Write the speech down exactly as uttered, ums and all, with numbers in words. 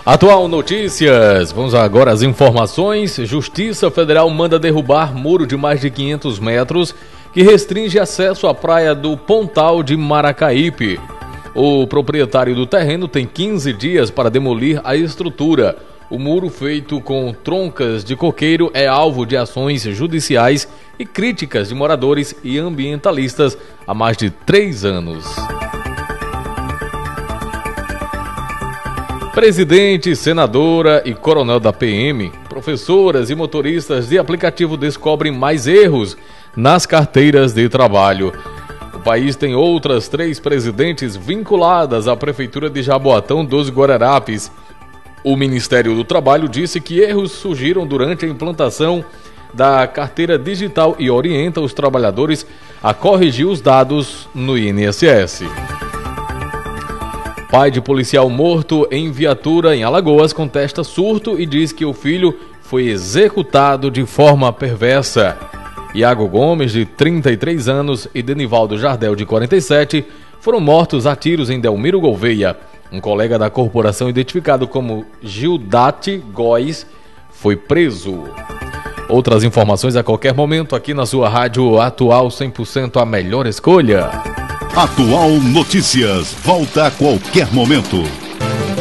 Atual Notícias, vamos agora às informações. Justiça Federal manda derrubar muro de mais de quinhentos metros que restringe acesso à praia do Pontal de Maracaípe. O proprietário do terreno tem quinze dias para demolir a estrutura. O muro, feito com troncas de coqueiro, é alvo de ações judiciais e críticas de moradores e ambientalistas há mais de três anos. Presidente, senadora e coronel da P M, professoras e motoristas de aplicativo descobrem mais erros nas carteiras de trabalho. O país tem outras três presidentes vinculadas à Prefeitura de Jaboatão dos Guararapes. O Ministério do Trabalho disse que erros surgiram durante a implantação da carteira digital e orienta os trabalhadores a corrigir os dados no I N S S. Pai de policial morto em viatura em Alagoas contesta surto e diz que o filho foi executado de forma perversa. Iago Gomes, de trinta e três anos, e Denivaldo Jardel, de quarenta e sete, foram mortos a tiros em Delmiro Gouveia. Um colega da corporação, identificado como Gildate Góes, foi preso. Outras informações a qualquer momento aqui na sua rádio Atual, cem por cento a melhor escolha. Atual Notícias, volta a qualquer momento.